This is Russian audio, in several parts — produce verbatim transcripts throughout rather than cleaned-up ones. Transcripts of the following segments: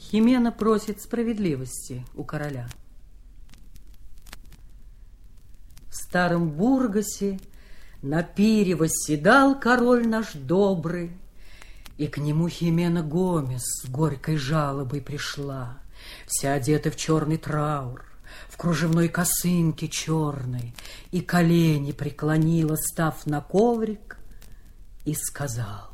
Химена просит справедливости у короля. В старом Бургасе на пире восседал король наш добрый, и к нему Химена Гомес с горькой жалобой пришла, вся одета в черный траур, в кружевной косынке черной, и колени преклонила, став на коврик, и сказала: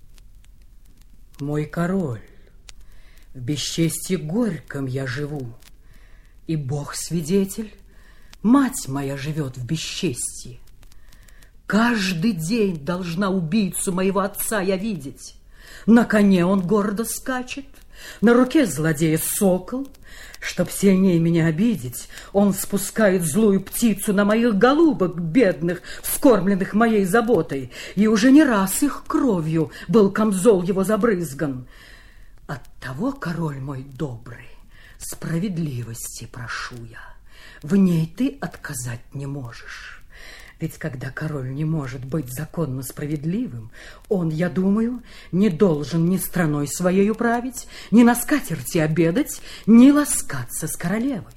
«Мой король, в бесчестье горьком я живу, и Бог свидетель, мать моя живет в бесчестье. Каждый день должна убийцу моего отца я видеть. На коне он гордо скачет, на руке злодея сокол. Чтоб сильнее меня обидеть, он спускает злую птицу на моих голубок бедных, вскормленных моей заботой, и уже не раз их кровью был камзол его забрызган. Оттого, король мой добрый, справедливости прошу я. В ней ты отказать не можешь. Ведь когда король не может быть законно справедливым, он, я думаю, не должен ни страной своей править, ни на скатерти обедать, ни ласкаться с королевой».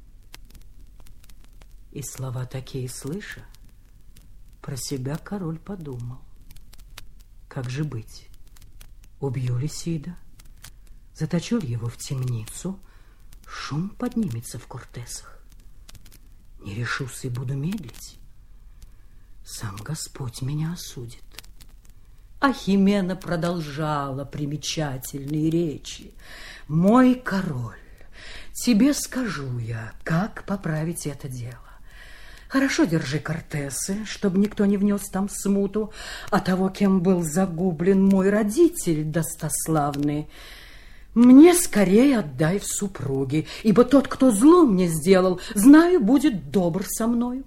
И слова такие слыша, про себя король подумал: как же быть? Убью ли Сида? Заточу ли его в темницу? Шум поднимется в Кортесах. Не решусь и буду медлить. Сам Господь меня осудит. А Химена продолжала примечательные речи: «Мой король, тебе скажу я, как поправить это дело. Хорошо держи Кортесы, чтобы никто не внес там смуту, а того, кем был загублен мой родитель достославный, мне скорее отдай в супруги, ибо тот, кто зло мне сделал, знаю, будет добр со мною».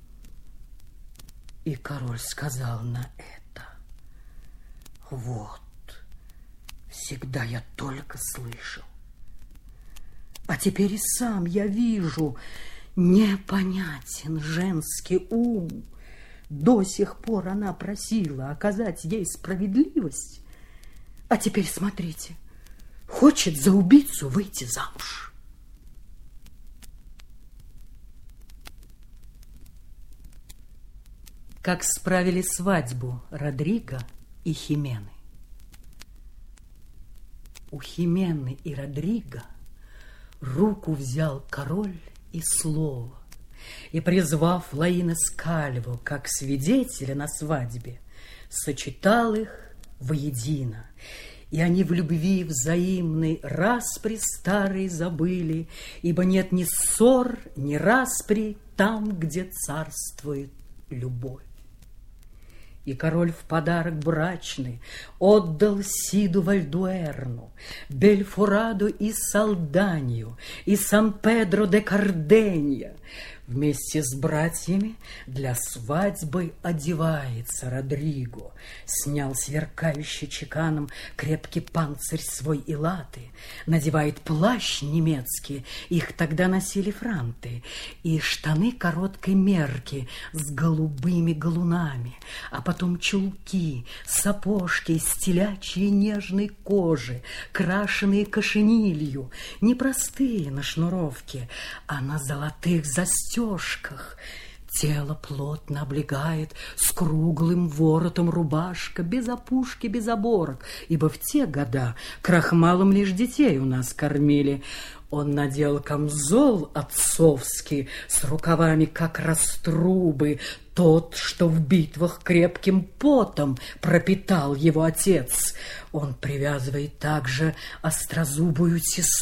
И король сказал на это: «Вот, всегда я только слышал, а теперь и сам я вижу, непонятен женский ум. До сих пор она просила оказать ей справедливость, а теперь, смотрите, хочет за убийцу выйти замуж». Как справили свадьбу Родриго и Химены. У Химены и Родриго руку взял король и слово, и, призвав Лаина Скальво как свидетеля на свадьбе, сочетал их воедино, и они в любви взаимной распри старые забыли, ибо нет ни ссор, ни распри там, где царствует любовь. И король в подарок брачный отдал Сиду Вальдуэрну, Бельфораду и Салданию, и Сан-Педро де Карденья. Вместе с братьями для свадьбы одевается Родриго. Снял сверкающий чеканом крепкий панцирь свой и латы, надевает плащ немецкий, их тогда носили франты, и штаны короткой мерки с голубыми галунами, а потом чулки, сапожки из телячьей нежной кожи, крашеные кошенилью, не простые на шнуровке, а на золотых застежках. Тело плотно облегает с круглым воротом рубашка, без опушки, без оборок, ибо в те года крахмалом лишь детей у нас кормили. Он надел камзол отцовский с рукавами, как раструбы, тот, что в битвах крепким потом пропитал его отец. Он привязывает также острозубую тесу